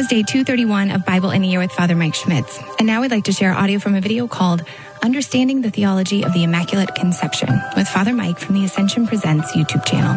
was day 231 of Bible in a Year with Father Mike Schmitz. And now we'd like to share audio from a video called Understanding the Theology of the Immaculate Conception with Father Mike from the Ascension Presents YouTube channel.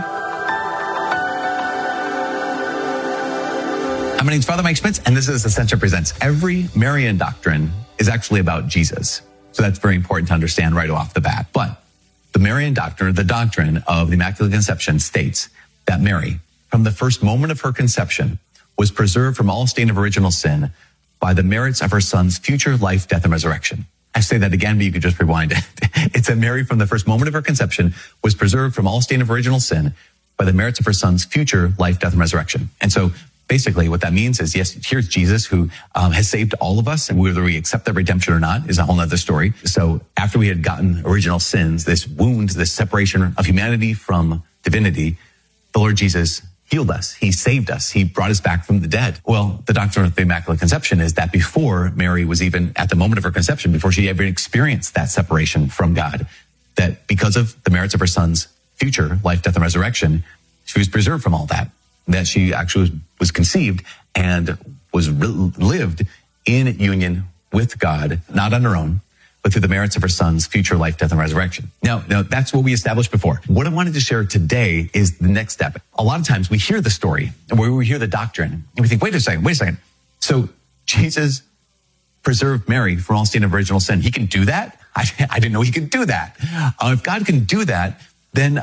My name's Father Mike Schmitz, and this is Ascension Presents. Every Marian doctrine is actually about Jesus. So that's very important to understand right off the bat. But the Marian doctrine, the doctrine of the Immaculate Conception, states that Mary, from the first moment of her conception, was preserved from all stain of original sin by the merits of her son's future life, death, and resurrection. I say that again, but you could just rewind it. It's that Mary, from the first moment of her conception, was preserved from all stain of original sin by the merits of her son's future life, death, and resurrection. And so basically what that means is, yes, here's Jesus who has saved all of us, and whether we accept that redemption or not is a whole other story. So after we had gotten original sins, this wound, this separation of humanity from divinity, the Lord Jesus healed us. He saved us. He brought us back from the dead. Well, the doctrine of the Immaculate Conception is that before Mary was even at the moment of her conception, before she ever experienced that separation from God, that because of the merits of her son's future life, death, and resurrection, she was preserved from all that. That she actually was conceived and was lived in union with God, not on her own, but through the merits of her son's future life, death, and resurrection. Now, that's what we established before. What I wanted to share today is the next step. A lot of times we hear the story and we hear the doctrine and we think, wait a second. So Jesus preserved Mary from all stain of original sin. He can do that? I didn't know he could do that. If God can do that, then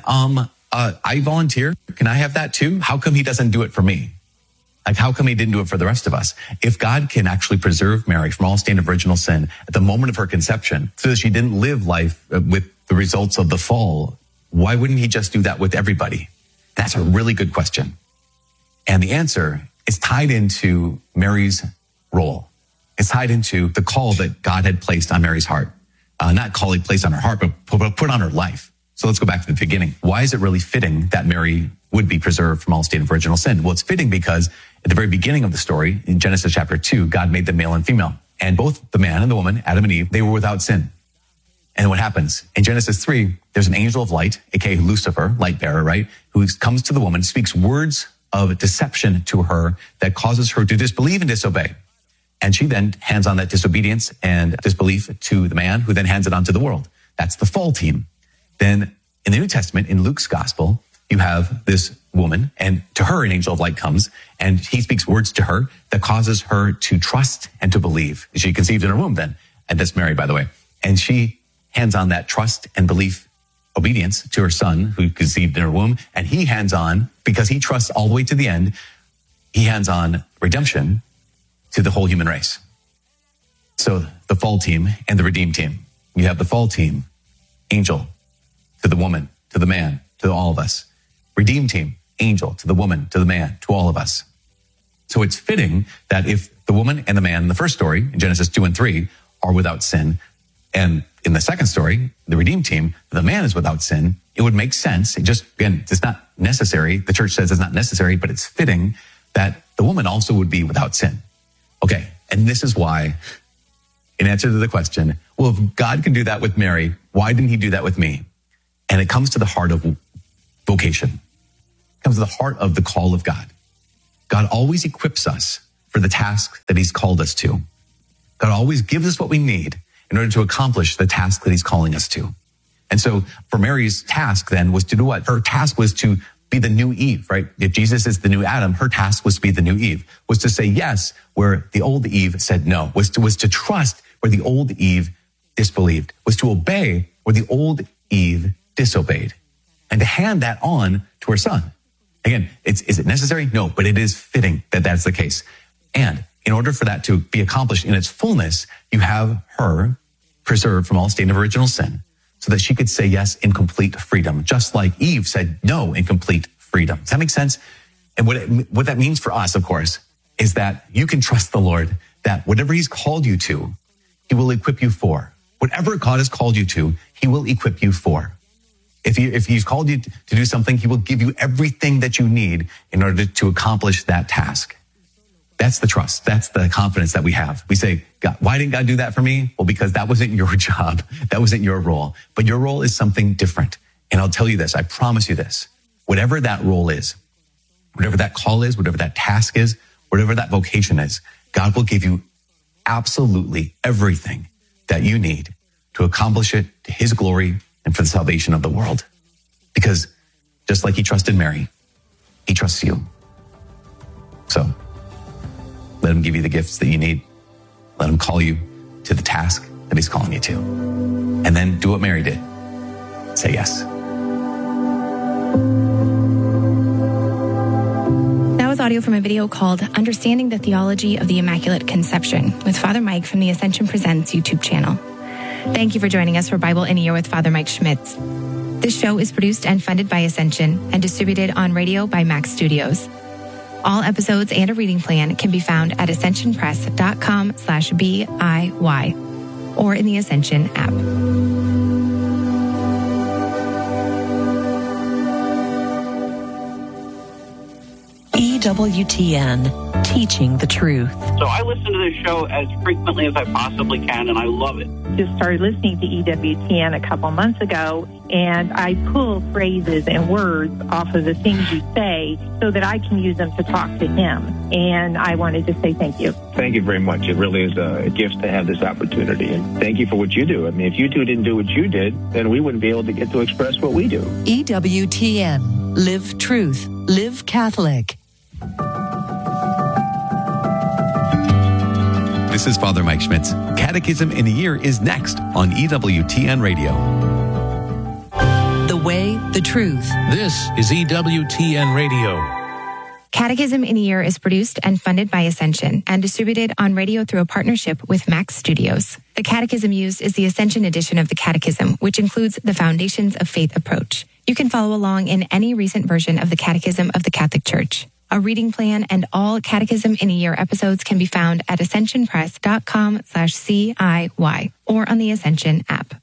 I volunteer. Can I have that too? How come he doesn't do it for me? Like, how come he didn't do it for the rest of us? If God can actually preserve Mary from all stain of original sin at the moment of her conception, so that she didn't live life with the results of the fall, why wouldn't he just do that with everybody? That's a really good question. And the answer is tied into Mary's role. It's tied into the call that God had placed on Mary's heart. Not call he placed on her heart, but put on her life. So let's go back to the beginning. Why is it really fitting that Mary would be preserved from all stain of original sin? Well, it's fitting because at the very beginning of the story, in Genesis chapter 2, God made them male and female. And both the man and the woman, Adam and Eve, they were without sin. And what happens? In Genesis 3, there's an angel of light, aka Lucifer, light bearer, right? Who comes to the woman, speaks words of deception to her that causes her to disbelieve and disobey. And she then hands on that disobedience and disbelief to the man, who then hands it on to the world. That's the fall team. Then in the New Testament, in Luke's gospel, you have this woman, and to her an angel of light comes, and he speaks words to her that causes her to trust and to believe. She conceived in her womb then, and that's Mary, by the way. And she hands on that trust and belief, obedience to her son who conceived in her womb, and he hands on, because he trusts all the way to the end, he hands on redemption to the whole human race. So the fall team and the redeemed team. You have the fall team, angel to the woman, to the man, to all of us. Redeemed team, angel to the woman, to the man, to all of us. So it's fitting that if the woman and the man in the first story, in Genesis 2 and 3, are without sin, and in the second story, the redeemed team, the man is without sin, it would make sense. It just, again, it's not necessary. The church says it's not necessary, but it's fitting that the woman also would be without sin. Okay, and this is why, in answer to the question, well, if God can do that with Mary, why didn't he do that with me? And it comes to the heart of vocation. It comes to the heart of the call of God. God always equips us for the task that he's called us to. God always gives us what we need in order to accomplish the task that he's calling us to. And so for Mary's task then was to do what? Her task was to be the new Eve, right? If Jesus is the new Adam, her task was to be the new Eve, was to say yes where the old Eve said no, was to trust where the old Eve disbelieved, was to obey where the old Eve disobeyed, and to hand that on to her son. Again, is it necessary? No, but it is fitting that that's the case. And in order for that to be accomplished in its fullness, you have her preserved from all stain of original sin so that she could say yes in complete freedom, just like Eve said no in complete freedom. Does that make sense? And what that means for us, of course, is that you can trust the Lord that whatever he's called you to, he will equip you for. Whatever God has called you to, he will equip you for. If he's called you to do something, he will give you everything that you need in order to accomplish that task. That's the trust. That's the confidence that we have. We say, God, why didn't God do that for me? Well, because that wasn't your job. That wasn't your role. But your role is something different. And I'll tell you this, I promise you this, whatever that role is, whatever that call is, whatever that task is, whatever that vocation is, God will give you absolutely everything that you need to accomplish it to his glory and for the salvation of the world. Because just like he trusted Mary, he trusts you. So let him give you the gifts that you need. Let him call you to the task that he's calling you to. And then do what Mary did. Say yes. That was audio from a video called Understanding the Theology of the Immaculate Conception with Father Mike from the Ascension Presents YouTube channel. Thank you for joining us for Bible in a Year with Father Mike Schmitz. This show is produced and funded by Ascension and distributed on radio by Max Studios. All episodes and a reading plan can be found at ascensionpress.com/BIY or in the Ascension app. EWTN, teaching the truth. So I listen to this show as frequently as I possibly can, and I love it. Just started listening to EWTN a couple months ago, and I pull phrases and words off of the things you say so that I can use them to talk to him. And I wanted to say thank you. Thank you very much. It really is a gift to have this opportunity. And thank you for what you do. I mean, if you two didn't do what you did, then we wouldn't be able to get to express what we do. EWTN, live truth, live Catholic. This is Father Mike Schmitz. Catechism in a Year is next on EWTN Radio. The way, the truth. This is EWTN Radio. Catechism in a Year is produced and funded by Ascension and distributed on radio through a partnership with Max Studios. The catechism used is the Ascension edition of the Catechism, which includes the Foundations of Faith approach. You can follow along in any recent version of the Catechism of the Catholic Church. A reading plan and all Catechism in a Year episodes can be found at ascensionpress.com/CIY or on the Ascension app.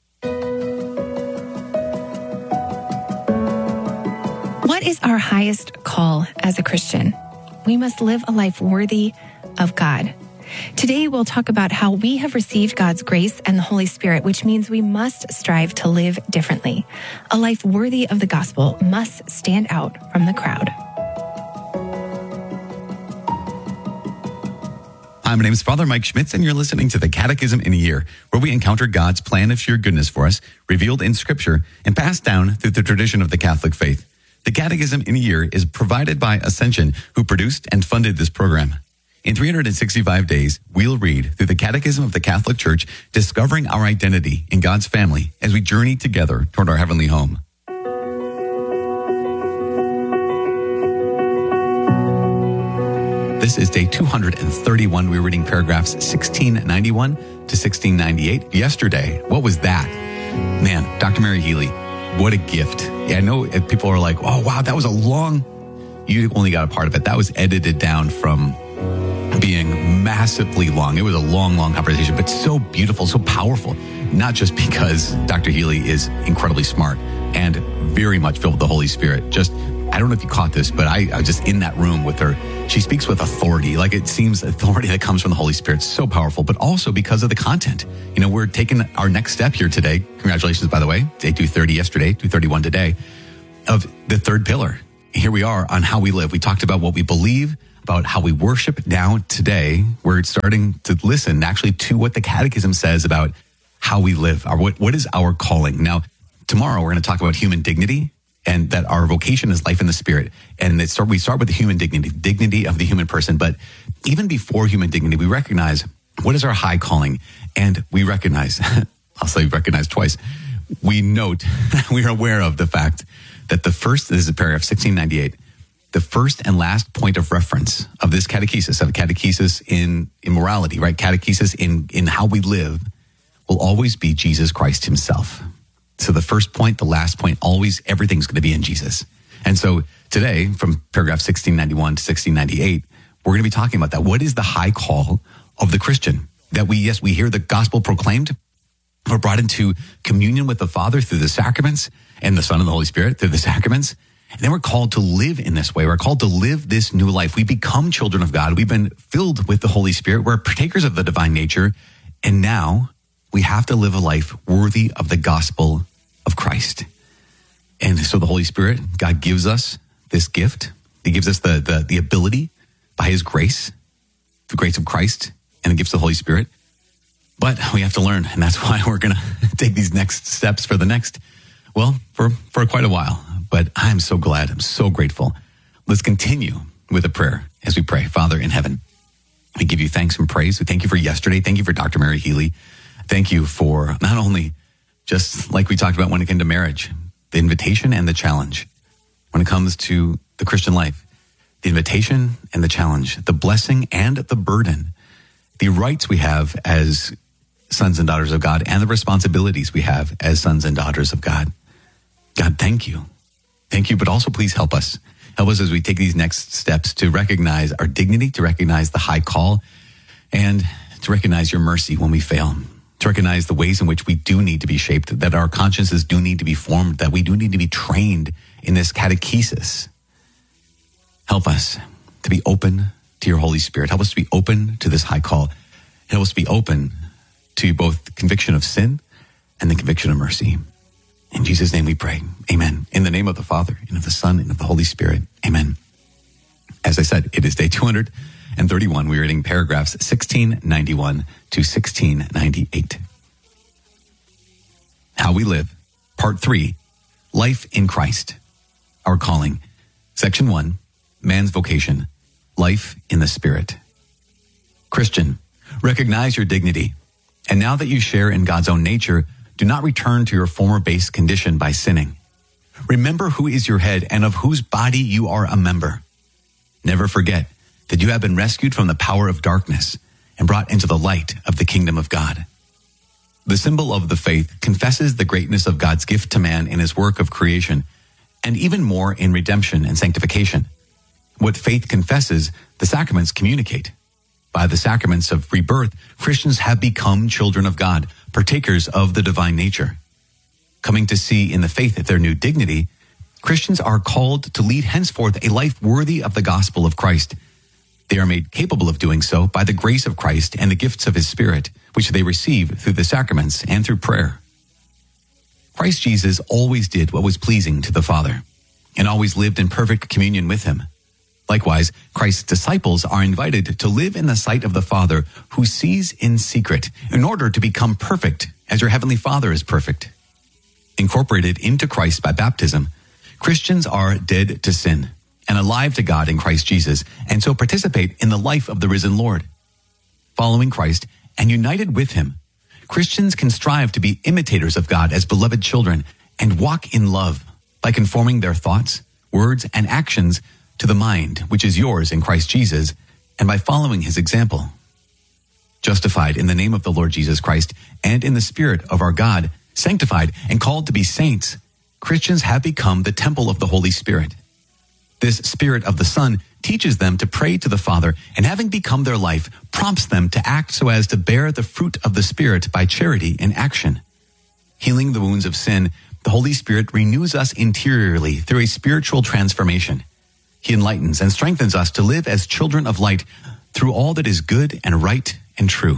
What is our highest call as a Christian? We must live a life worthy of God. Today, we'll talk about how we have received God's grace and the Holy Spirit, which means we must strive to live differently. A life worthy of the gospel must stand out from the crowd. Hi, my name is Father Mike Schmitz, and you're listening to the Catechism in a Year, where we encounter God's plan of sheer goodness for us, revealed in Scripture and passed down through the tradition of the Catholic faith. The Catechism in a Year is provided by Ascension, who produced and funded this program. In 365 days, we'll read through the Catechism of the Catholic Church, discovering our identity in God's family as we journey together toward our heavenly home. This is day 231. We're reading paragraphs 1691 to 1698. Yesterday, what was that? Man, Dr. Mary Healy, what a gift. Yeah, I know people are like, oh, wow, that was a long... You only got a part of it. That was edited down from being massively long. It was a long, long conversation, but so beautiful, so powerful. Not just because Dr. Healy is incredibly smart and very much filled with the Holy Spirit. Just, I don't know if you caught this, but I was just in that room with her. She speaks with authority. Like, it seems authority that comes from the Holy Spirit. So powerful, but also because of the content. You know, we're taking our next step here today. Congratulations, by the way. Day 230 yesterday, 231 today, of the third pillar. Here we are on how we live. We talked about what we believe, about how we worship. Now today, we're starting to listen actually to what the Catechism says about how we live. What is our calling? Now, tomorrow we're going to talk about human dignity, and that our vocation is life in the Spirit. And we start with the human dignity of the human person. But even before human dignity, we recognize what is our high calling. And we recognize, I'll say recognize twice, we note, we are aware of the fact that this is paragraph 1698, the first and last point of reference of this catechesis, of catechesis in morality, right? Catechesis in how we live will always be Jesus Christ himself. So the first point, the last point, always everything's going to be in Jesus. And so today, from paragraph 1691 to 1698, we're going to be talking about that. What is the high call of the Christian? That we hear the gospel proclaimed. We're brought into communion with the Father through the sacraments and the Son and the Holy Spirit through the sacraments. And then we're called to live in this way. We're called to live this new life. We become children of God. We've been filled with the Holy Spirit. We're partakers of the divine nature. And now we have to live a life worthy of the gospel of Christ. And so the Holy Spirit, God gives us this gift. He gives us the ability by his grace the grace of Christ and the gifts of the Holy Spirit. But we have to learn, and that's why we're going to take these next steps for quite a while. But I'm so glad. I'm so grateful. Let's continue with a prayer as we pray. Father in heaven, we give you thanks and praise. We thank you for yesterday. Thank you for Dr. Mary Healy. Thank you for not only just like we talked about when it came to marriage, the invitation and the challenge. When it comes to the Christian life, the invitation and the challenge, the blessing and the burden, the rights we have as sons and daughters of God, and the responsibilities we have as sons and daughters of God. God, thank you. Thank you, but also please help us. Help us as we take these next steps to recognize our dignity, to recognize the high call, and to recognize your mercy when we fail, to recognize the ways in which we do need to be shaped, that our consciences do need to be formed, that we do need to be trained in this catechesis. Help us to be open to your Holy Spirit. Help us to be open to this high call. Help us to be open to both the conviction of sin and the conviction of mercy. In Jesus' name we pray. Amen. In the name of the Father, and of the Son, and of the Holy Spirit. Amen. As I said, it is day 231. We are reading paragraphs 1691 to 1698. How we live. Part 3. Life in Christ. Our calling. Section 1. Man's vocation. Life in the Spirit. Christian, recognize your dignity. And now that you share in God's own nature, do not return to your former base condition by sinning. Remember who is your head and of whose body you are a member. Never forget that you have been rescued from the power of darkness and brought into the light of the kingdom of God. The symbol of the faith confesses the greatness of God's gift to man in his work of creation, and even more in redemption and sanctification. What faith confesses, the sacraments communicate. By the sacraments of rebirth, Christians have become children of God, partakers of the divine nature. Coming to see in the faith their new dignity, Christians are called to lead henceforth a life worthy of the gospel of Christ. They are made capable of doing so by the grace of Christ and the gifts of his Spirit, which they receive through the sacraments and through prayer. Christ Jesus always did what was pleasing to the Father, and always lived in perfect communion with him. Likewise, Christ's disciples are invited to live in the sight of the Father, who sees in secret, in order to become perfect as your heavenly Father is perfect. Incorporated into Christ by baptism, Christians are dead to sin and alive to God in Christ Jesus, and so participate in the life of the risen Lord. Following Christ and united with him, Christians can strive to be imitators of God as beloved children and walk in love by conforming their thoughts, words, and actions to the mind which is yours in Christ Jesus, and by following his example. Justified in the name of the Lord Jesus Christ and in the Spirit of our God, sanctified and called to be saints, Christians have become the temple of the Holy Spirit. This Spirit of the Son teaches them to pray to the Father, and having become their life, prompts them to act so as to bear the fruit of the Spirit by charity and action. Healing the wounds of sin, the Holy Spirit renews us interiorly through a spiritual transformation. He enlightens and strengthens us to live as children of light through all that is good and right and true.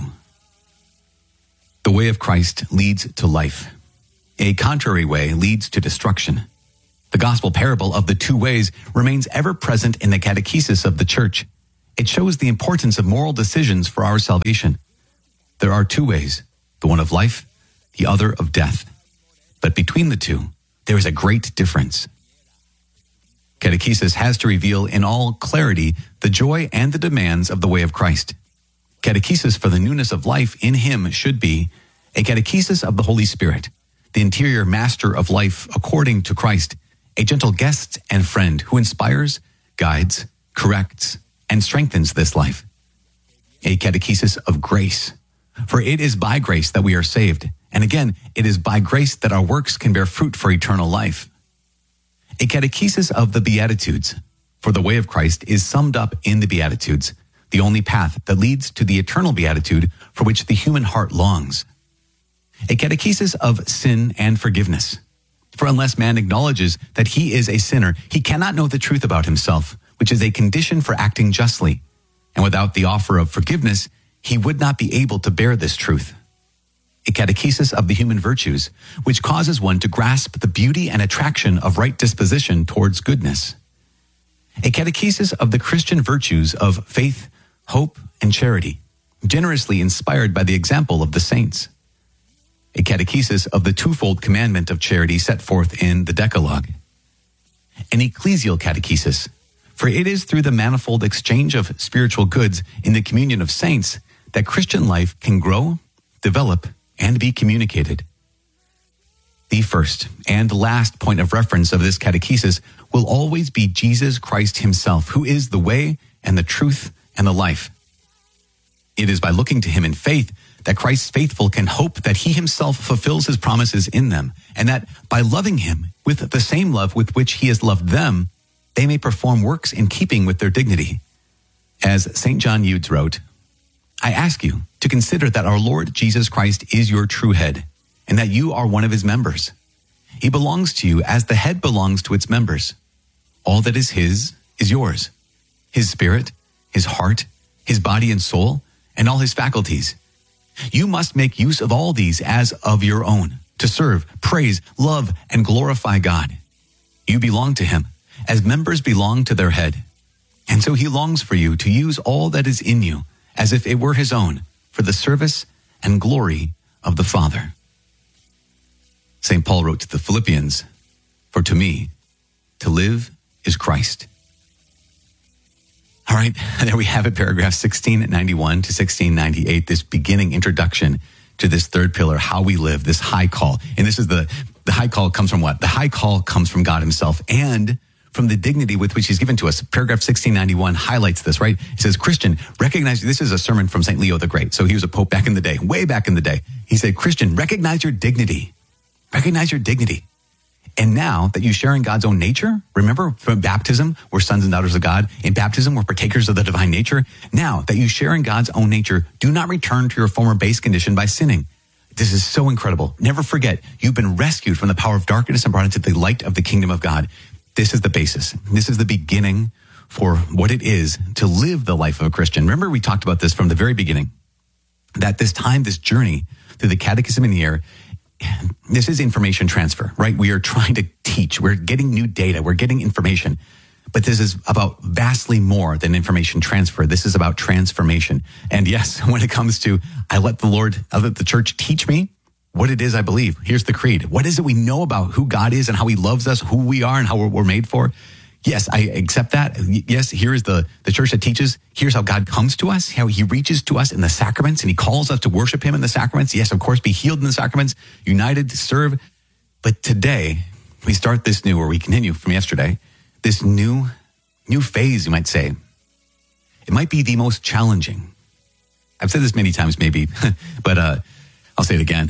The way of Christ leads to life. A contrary way leads to destruction. The gospel parable of the two ways remains ever present in the catechesis of the Church. It shows the importance of moral decisions for our salvation. There are two ways, the one of life, the other of death. But between the two, there is a great difference. Catechesis has to reveal in all clarity the joy and the demands of the way of Christ. Catechesis for the newness of life in him should be a catechesis of the Holy Spirit, the interior master of life according to Christ, a gentle guest and friend who inspires, guides, corrects, and strengthens this life. A catechesis of grace, for it is by grace that we are saved, and again, it is by grace that our works can bear fruit for eternal life. A catechesis of the Beatitudes, for the way of Christ is summed up in the Beatitudes, the only path that leads to the eternal beatitude for which the human heart longs. A catechesis of sin and forgiveness, for unless man acknowledges that he is a sinner, he cannot know the truth about himself, which is a condition for acting justly, and without the offer of forgiveness, he would not be able to bear this truth. A catechesis of the human virtues, which causes one to grasp the beauty and attraction of right disposition towards goodness. A catechesis of the Christian virtues of faith, hope, and charity, generously inspired by the example of the saints. A catechesis of the twofold commandment of charity set forth in the Decalogue. An ecclesial catechesis, for it is through the manifold exchange of spiritual goods in the communion of saints that Christian life can grow, develop, and be communicated. The first and last point of reference of this catechesis will always be Jesus Christ himself, who is the way and the truth and the life. It is by looking to him in faith that Christ's faithful can hope that he himself fulfills his promises in them, and that by loving him with the same love with which he has loved them, they may perform works in keeping with their dignity. As St. John Eudes wrote, I ask you to consider that our Lord Jesus Christ is your true head, and that you are one of his members. He belongs to you as the head belongs to its members. All that is his is yours. His spirit, his heart, his body and soul, and all his faculties. You must make use of all these as of your own, to serve, praise, love, and glorify God. You belong to him, as members belong to their head. And so he longs for you to use all that is in you, as if it were his own, for the service and glory of the Father. St. Paul wrote to the Philippians, for to me, to live is Christ. All right, there we have it, paragraph 1691 to 1698, this beginning introduction to this third pillar, how we live, this high call. And this is the high call comes from what? The high call comes from God himself and from the dignity with which he's given to us. Paragraph 1691 highlights this, right? It says, Christian, recognize, this is a sermon from St. Leo the Great. So he was a pope back in the day, way back in the day. He said, Christian, recognize your dignity. Recognize your dignity. And now that you share in God's own nature, remember from baptism, we're sons and daughters of God. In baptism, we're partakers of the divine nature. Now that you share in God's own nature, do not return to your former base condition by sinning. This is so incredible. Never forget, you've been rescued from the power of darkness and brought into the light of the kingdom of God. This is the basis. This is the beginning for what it is to live the life of a Christian. Remember, we talked about this from the very beginning, that this time, this journey through the Catechism in the Air, this is information transfer, right? We are trying to teach. We're getting new data. We're getting information. But this is about vastly more than information transfer. This is about transformation. And yes, when it comes to, I let the church teach me what it is I believe. Here's the creed. What is it we know about who God is and how he loves us, who we are and how we're made for? Yes, I accept that. Yes, here is the church that teaches. Here's how God comes to us, how he reaches to us in the sacraments, and he calls us to worship him in the sacraments. Yes, of course, be healed in the sacraments, united to serve. But today, we start this new, or we continue from yesterday, this new phase, you might say. It might be the most challenging. I've said this many times maybe, but I'll say it again.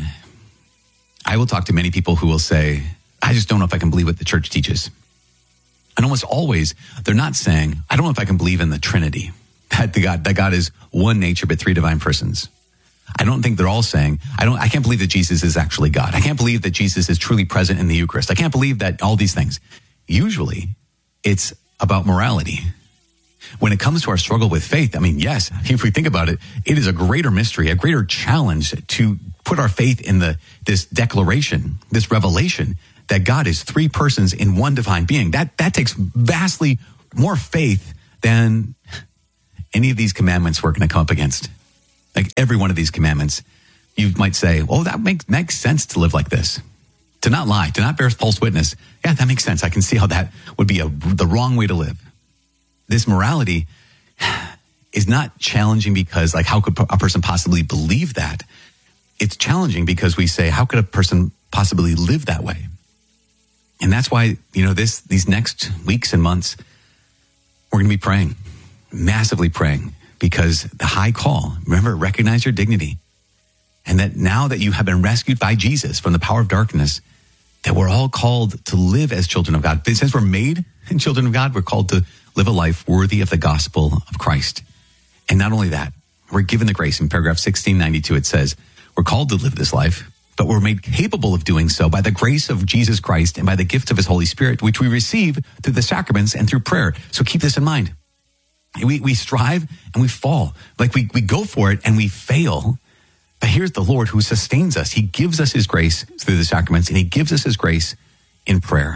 I will talk to many people who will say, I just don't know if I can believe what the church teaches. And almost always, they're not saying, I don't know if I can believe in the Trinity, that God is one nature but three divine persons. I don't think they're all saying, I can't believe that Jesus is actually God. I can't believe that Jesus is truly present in the Eucharist. I can't believe that all these things. Usually, it's about morality. When it comes to our struggle with faith, I mean, yes, if we think about it, it is a greater mystery, a greater challenge to put our faith in this declaration, this revelation that God is three persons in one divine being. That takes vastly more faith than any of these commandments we're going to come up against. Like every one of these commandments, you might say, oh, that makes sense to live like this. To not lie, to not bear false witness. Yeah, that makes sense. I can see how that would be the wrong way to live. This morality is not challenging because, like, how could a person possibly believe that? It's challenging because we say, how could a person possibly live that way? And that's why, these next weeks and months, we're going to be praying, massively praying, because the high call, remember, recognize your dignity. And that now that you have been rescued by Jesus from the power of darkness, that we're all called to live as children of God. Since we're made children of God, we're called to live a life worthy of the gospel of Christ. And not only that, we're given the grace. In paragraph 1692, it says, we're called to live this life, but we're made capable of doing so by the grace of Jesus Christ and by the gift of his Holy Spirit, which we receive through the sacraments and through prayer. So keep this in mind. We strive and we fall. Like we go for it and we fail. But here's the Lord who sustains us. He gives us his grace through the sacraments, and he gives us his grace in prayer.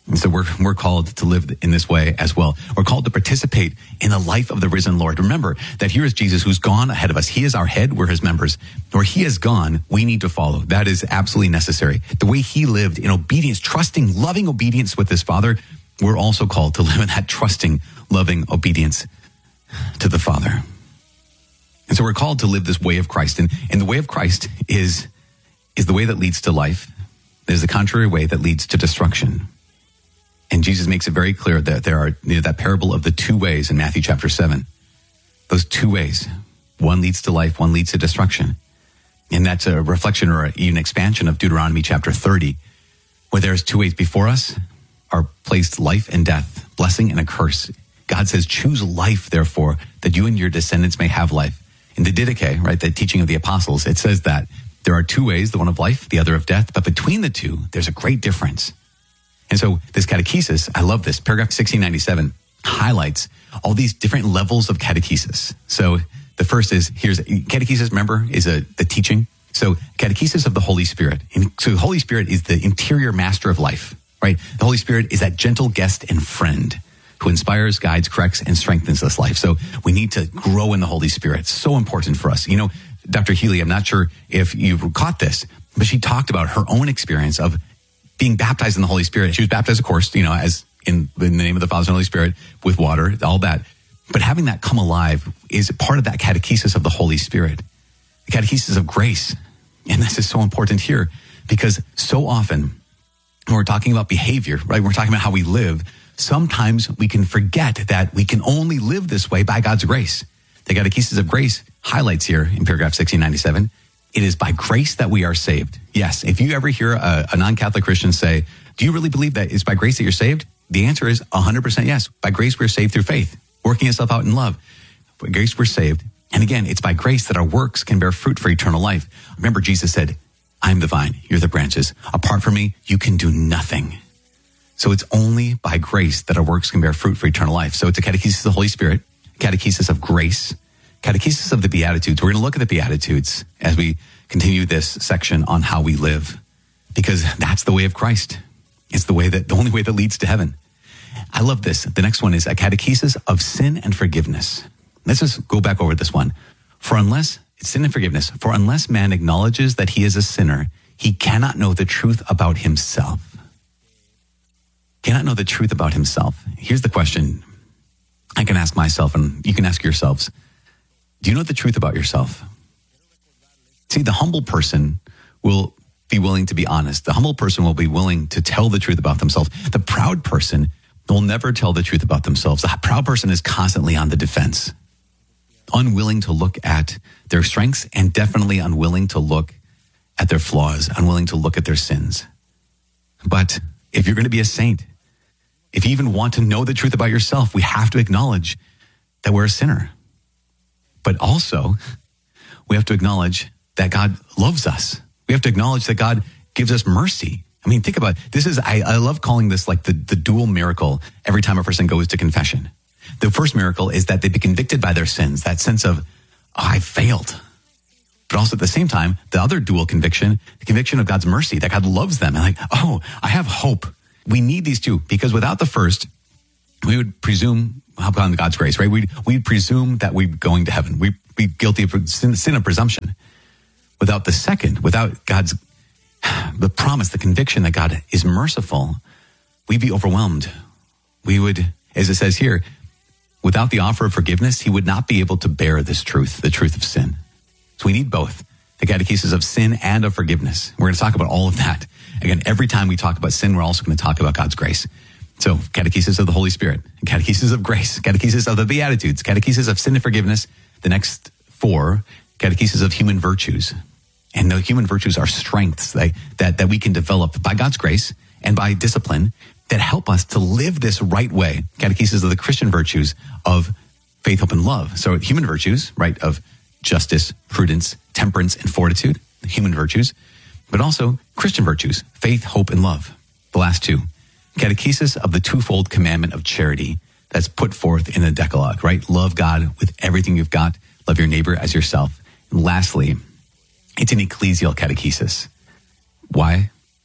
And so we're called to live in this way as well. We're called to participate in the life of the risen Lord. Remember that here is Jesus who's gone ahead of us. He is our head. We're his members. Where he has gone, we need to follow. That is absolutely necessary. The way he lived in obedience, trusting, loving obedience with his Father, we're also called to live in that trusting, loving obedience to the Father. And so we're called to live this way of Christ. And the way of Christ is the way that leads to life. There's the contrary way that leads to destruction. And Jesus makes it very clear that there are that parable of the two ways in Matthew chapter 7. Those two ways. One leads to life, one leads to destruction. And that's a reflection or even expansion of Deuteronomy chapter 30, where there's two ways before us are placed life and death, blessing and a curse. God says, choose life, therefore, that you and your descendants may have life. In the Didache, right, the teaching of the apostles, it says that there are two ways, the one of life, the other of death, but between the two, there's a great difference. And so this catechesis, I love this. Paragraph 1697 highlights all these different levels of catechesis. So the first is, here's catechesis, remember, is the teaching. So catechesis of the Holy Spirit. So the Holy Spirit is the interior master of life, right? The Holy Spirit is that gentle guest and friend who inspires, guides, corrects, and strengthens this life. So we need to grow in the Holy Spirit. So important for us. You know, Dr. Healy, I'm not sure if you caught this, but she talked about her own experience of being baptized in the Holy Spirit. She was baptized, of course, you know, as in the name of the Father and Holy Spirit, with water, all that. But having that come alive is part of that catechesis of the Holy Spirit, the catechesis of grace. And this is so important here because so often when we're talking about behavior, right, we're talking about how we live, sometimes we can forget that we can only live this way by God's grace. The catechesis of grace highlights here in paragraph 1697, it is by grace that we are saved. Yes, if you ever hear a non-Catholic Christian say, do you really believe that it's by grace that you're saved? The answer is 100% yes. By grace, we're saved through faith, working itself out in love. By grace, we're saved. And again, it's by grace that our works can bear fruit for eternal life. Remember, Jesus said, I'm the vine, you're the branches. Apart from me, you can do nothing. So it's only by grace that our works can bear fruit for eternal life. So it's a catechesis of the Holy Spirit, catechesis of grace, catechesis of the Beatitudes. We're going to look at the Beatitudes as we continue this section on how we live, because that's the way of Christ. It's the only way that leads to heaven. I love this. The next one is a catechesis of sin and forgiveness. Let's just go back over this one. It's sin and forgiveness. For unless man acknowledges that he is a sinner, he cannot know the truth about himself. Cannot know the truth about himself. Here's the question I can ask myself, and you can ask yourselves. Do you know the truth about yourself? See, the humble person will be willing to be honest. The humble person will be willing to tell the truth about themselves. The proud person will never tell the truth about themselves. The proud person is constantly on the defense, unwilling to look at their strengths and definitely unwilling to look at their flaws, unwilling to look at their sins. But if you're going to be a saint, if you even want to know the truth about yourself, we have to acknowledge that we're a sinner. But also, we have to acknowledge that God loves us. We have to acknowledge that God gives us mercy. I mean, think about it. This is, I love calling this like the dual miracle every time a person goes to confession. The first miracle is that they be convicted by their sins, that sense of, I failed. But also at the same time, the other dual conviction, the conviction of God's mercy, that God loves them. And like, oh, I have hope. We need these two, because without the first, we would presume upon God's grace, right? We'd presume that we're going to heaven. We'd be guilty of sin of presumption. Without the second, without the promise, the conviction that God is merciful, we'd be overwhelmed. We would, as it says here, without the offer of forgiveness, he would not be able to bear this truth, the truth of sin. So we need both, the catechesis of sin and of forgiveness. We're going to talk about all of that. Again, every time we talk about sin, we're also going to talk about God's grace. So catechesis of the Holy Spirit, catechesis of grace, catechesis of the Beatitudes, catechesis of sin and forgiveness. The next four, catechesis of human virtues. And the human virtues are strengths that we can develop by God's grace and by discipline that help us to live this right way. Catechesis of the Christian virtues of faith, hope, and love. So human virtues, right, of justice, prudence, temperance, and fortitude, the human virtues, but also Christian virtues, faith, hope, and love. The last two, catechesis of the twofold commandment of charity that's put forth in the Decalogue, right? Love God with everything you've got. Love your neighbor as yourself. And lastly, it's an ecclesial catechesis. Why?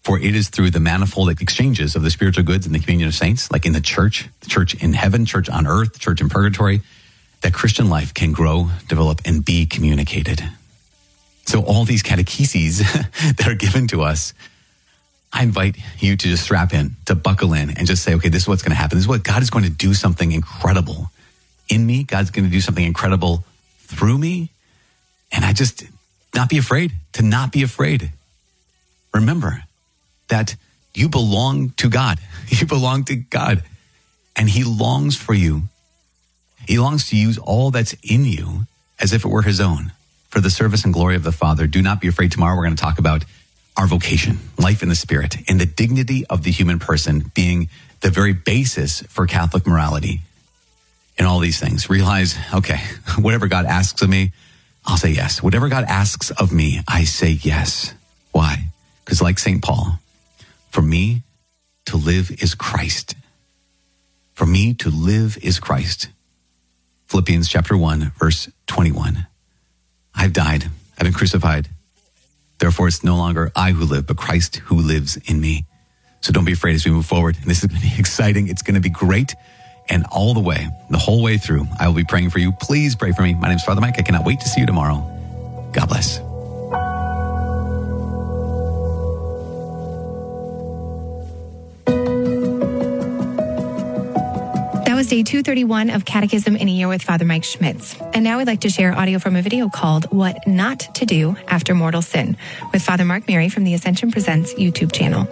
For it is through the manifold exchanges of the spiritual goods in the communion of saints, like in the church in heaven, church on earth, church in purgatory, that Christian life can grow, develop, and be communicated. So all these catecheses that are given to us, I invite you to just strap in, to buckle in, and just say, okay, this is what's going to happen. This is what God is going to do, something incredible in me. God's going to do something incredible through me. And I just not be afraid, to not be afraid. Remember that you belong to God. You belong to God. And he longs for you. He longs to use all that's in you as if it were his own for the service and glory of the Father. Do not be afraid. Tomorrow we're going to talk about our vocation, life in the Spirit, and the dignity of the human person being the very basis for Catholic morality. And all these things. Realize, okay, whatever God asks of me, I'll say yes. Whatever God asks of me, I say yes. Why? Because like St. Paul, for me to live is Christ. For me to live is Christ. Philippians chapter 1, verse 21. I've died. I've been crucified. Therefore, it's no longer I who live, but Christ who lives in me. So don't be afraid as we move forward. And this is going to be exciting. It's going to be great. And all the way, the whole way through, I will be praying for you. Please pray for me. My name is Father Mike. I cannot wait to see you tomorrow. God bless. That was day 231 of Catechism in a Year with Father Mike Schmitz. And now we'd like to share audio from a video called What Not to Do After Mortal Sin with Father Mark Mary from the Ascension Presents YouTube channel.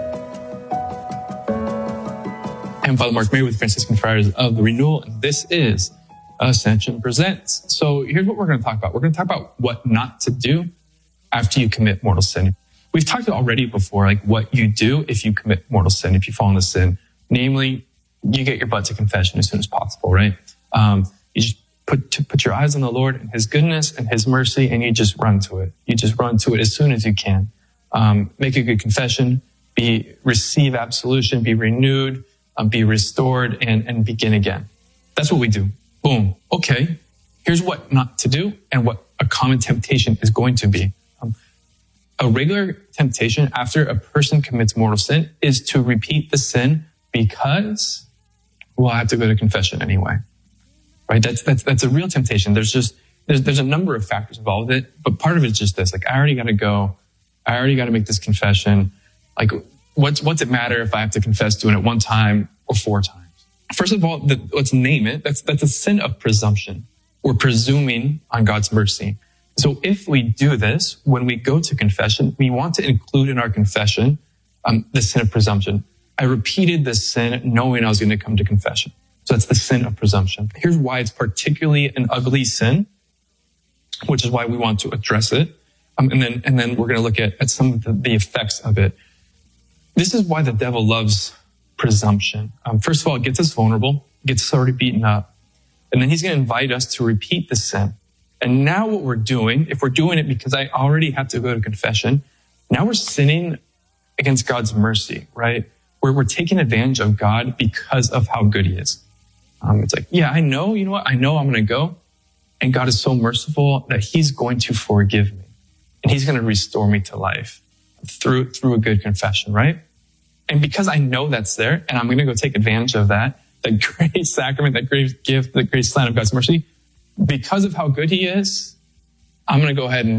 I'm Father Mark Mary with Franciscan Friars of the Renewal, and this is Ascension Presents. So here's what we're going to talk about. We're going to talk about what not to do after you commit mortal sin. We've talked already before, like what you do if you commit mortal sin, if you fall into sin. Namely, you get your butt to confession as soon as possible, right? You just put your eyes on the Lord and his goodness and his mercy, and you just run to it. You just run to it as soon as you can. Make a good confession, receive absolution, be renewed, be restored, and begin again. That's what we do. Boom. Okay. Here's what not to do and what a common temptation is going to be. A regular temptation after a person commits mortal sin is to repeat the sin because, well, I have to go to confession anyway. Right? That's a real temptation. There's a number of factors involved with it, but part of it is just this. Like, I already got to go. I already got to make this confession. Like, what's it matter if I have to confess doing it one time or 4 times? First of all, let's name it. That's a sin of presumption. We're presuming on God's mercy. So if we do this, when we go to confession, we want to include in our confession the sin of presumption. I repeated this sin knowing I was going to come to confession. So that's the sin of presumption. Here's why it's particularly an ugly sin, which is why we want to address it. And then we're going to look at some of the effects of it. This is why the devil loves presumption. First of all, it gets us vulnerable, gets us already beaten up. And then he's going to invite us to repeat the sin. And now what we're doing, if we're doing it because I already have to go to confession, now we're sinning against God's mercy, right? We're taking advantage of God because of how good he is. It's like, yeah, I know, you know what? I know I'm going to go. And God is so merciful that he's going to forgive me. And he's going to restore me to life through a good confession, right? And because I know that's there, and I'm going to go take advantage of that great sacrament, that great gift, the great sign of God's mercy, because of how good he is, I'm going to go ahead and